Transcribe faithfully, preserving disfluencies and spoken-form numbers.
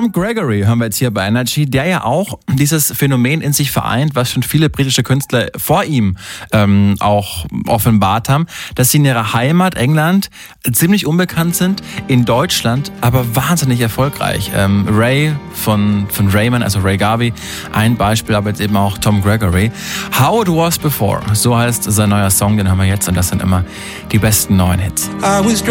Tom Gregory hören wir jetzt hier bei Energy, der ja auch dieses Phänomen in sich vereint, was schon viele britische Künstler vor ihm ähm, auch offenbart haben, dass sie in ihrer Heimat England ziemlich unbekannt sind, in Deutschland aber wahnsinnig erfolgreich. Ähm, Ray von, von Rayman, also Ray Garvey, ein Beispiel, aber jetzt eben auch Tom Gregory. How It Was Before, so heißt sein neuer Song, den haben wir jetzt und das sind immer die besten neuen Hits. I was